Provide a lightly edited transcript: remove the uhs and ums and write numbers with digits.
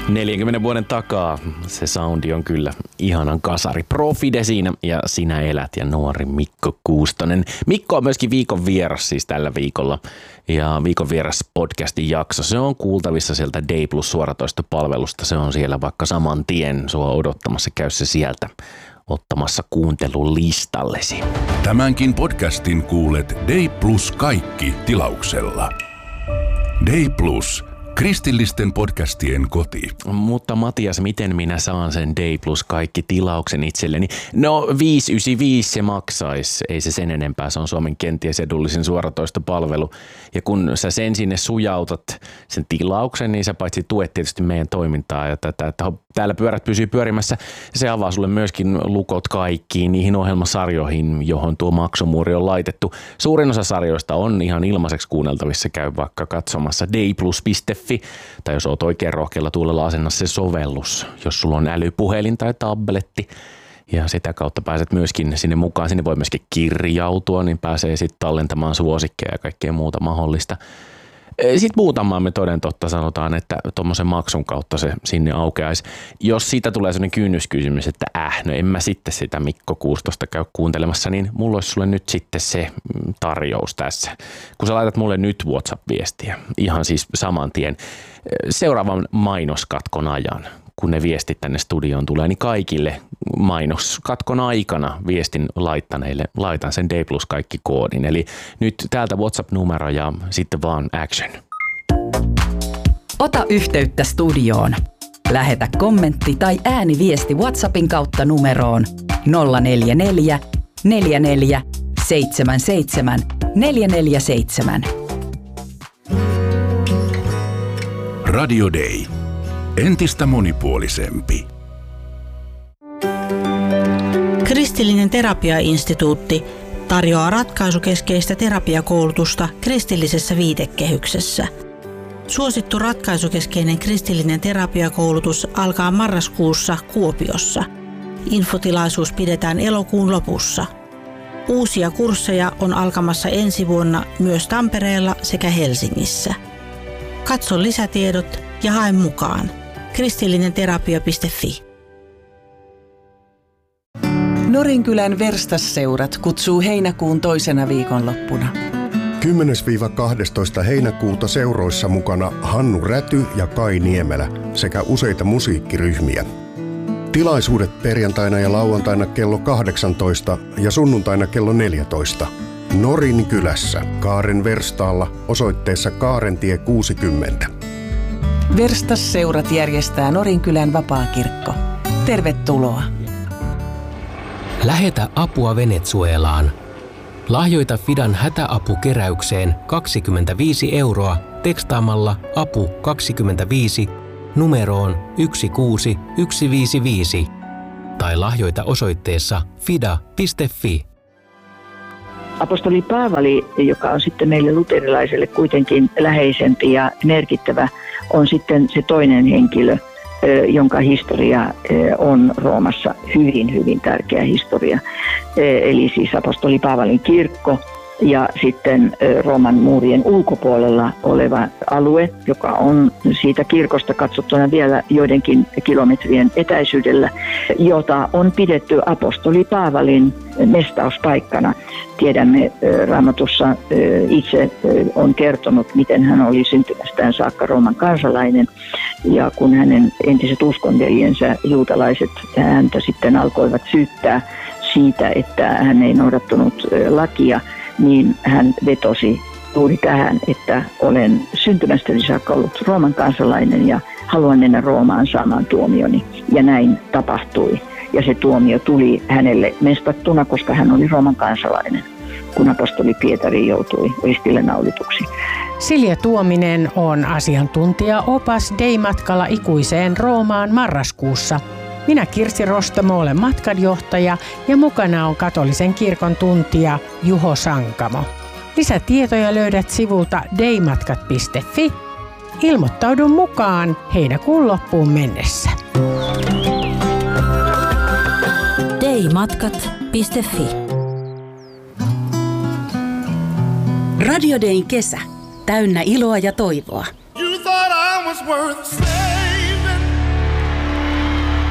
40 vuoden takaa se soundi on kyllä ihanan kasari. Profide siinä ja Sinä elät ja nuori Mikko Kuustonen. Mikko on myöskin viikon vieras siis tällä viikolla. Ja viikon vieras podcastin jakso, se on kuultavissa sieltä Day Plus suoratoistopalvelusta. Se on siellä vaikka saman tien sua odottamassa. Käy se sieltä ottamassa kuuntelulistallesi. Tämänkin podcastin kuulet Day Plus kaikki tilauksella. Day Plus. Kristillisten podcastien koti. Mutta Matias, miten minä saan sen Day Plus kaikki tilauksen itselleni? No 5,95 se maksaisi, ei se sen enempää, se on Suomen kenties edullisin suoratoistopalvelu. Ja kun sä sen sinne sujautat sen tilauksen, niin sä paitsi tuet tietysti meidän toimintaa ja täällä pyörät pysyy pyörimässä. Se avaa sulle myöskin lukot kaikkiin niihin ohjelmasarjoihin, johon tuo maksumuuri on laitettu. Suurin osa sarjoista on ihan ilmaiseksi kuunneltavissa, käy vaikka katsomassa dayplus.fi. Tai jos oot oikein rohkealla tuulella asenna se sovellus, jos sulla on älypuhelin tai tabletti. Ja sitä kautta pääset myöskin sinne mukaan. Sinne voi myöskin kirjautua, niin pääsee sitten tallentamaan suosikkeja ja kaikkea muuta mahdollista. Sitten muutamaan me toden totta sanotaan, että tuommoisen maksun kautta se sinne aukeaisi. Jos siitä tulee sellainen kynnyskysymys, että no en mä sitten sitä Mikko Kuustosta käy kuuntelemassa, niin mulla olisi sulle nyt sitten se tarjous tässä. Kun sä laitat mulle nyt WhatsApp-viestiä, ihan siis saman tien, seuraavan mainoskatkon ajan, kun ne viestit tänne studioon tulee, niin kaikille mainoskatkon aikana viestin laittaneille laitan sen Day Plus kaikki koodin. Eli nyt täältä WhatsApp-numero ja sitten vaan action. Ota yhteyttä studioon. Lähetä kommentti tai ääniviesti WhatsAppin kautta numeroon 044 44 77 447. Radio Day. Entistä monipuolisempi. Kristillinen terapiainstituutti tarjoaa ratkaisukeskeistä terapiakoulutusta kristillisessä viitekehyksessä. Suosittu ratkaisukeskeinen kristillinen terapiakoulutus alkaa marraskuussa Kuopiossa. Infotilaisuus pidetään elokuun lopussa. Uusia kursseja on alkamassa ensi vuonna myös Tampereella sekä Helsingissä. Katso lisätiedot ja hae mukaan. kristillinenterapia.fi. Norinkylän Verstasseurat kutsuu heinäkuun toisena viikonloppuna. 10-12 heinäkuuta seuroissa mukana Hannu Räty ja Kai Niemelä sekä useita musiikkiryhmiä. Tilaisuudet perjantaina ja lauantaina kello 18 ja sunnuntaina kello 14. Norinkylässä Kaaren Verstaalla osoitteessa Kaarentie 60. Verstasseurat järjestää Norinkylän vapaakirkko. Tervetuloa! Lähetä apua Venezuelaan. Lahjoita Fidan hätäapukeräykseen 25 € tekstaamalla apu 25 numeroon 16155 tai lahjoita osoitteessa fida.fi. Apostoli Paavali, joka on sitten meille luterilaiselle kuitenkin läheisempi ja merkittävä, on sitten se toinen henkilö, jonka historia on Roomassa hyvin, hyvin tärkeä historia. Eli siis apostoli Paavalin kirkko ja sitten Rooman muurien ulkopuolella oleva alue, joka on siitä kirkosta katsottuna vielä joidenkin kilometrien etäisyydellä, jota on pidetty apostoli Paavalin mestauspaikkana. Tiedämme Raamatussa itse on kertonut, miten hän oli syntymästään saakka Rooman kansalainen. Ja kun hänen entiset uskonveljensä juutalaiset häntä sitten alkoivat syyttää siitä, että hän ei noudattanut lakia, niin hän vetosi juuri tähän, että olen syntymästäni saakka ollut Rooman kansalainen ja haluan mennä Roomaan saamaan tuomioni. Ja näin tapahtui. Ja se tuomio tuli hänelle mestattuna, koska hän oli Rooman kansalainen, kun apostoli Pietari joutui ristille naulituksi. Silja Tuominen on asiantuntija-opas Day-matkalla ikuiseen Roomaan marraskuussa. Minä Kirsi Rostamo olen matkanjohtaja ja mukana on katolisen kirkon tuntija Juho Sankamo. Lisätietoja löydät sivulta daymatkat.fi. Ilmoittaudu mukaan heinäkuun loppuun mennessä. daymatkat.fi. Radio Dayn kesä. Täynnä iloa ja toivoa. You thought I was worth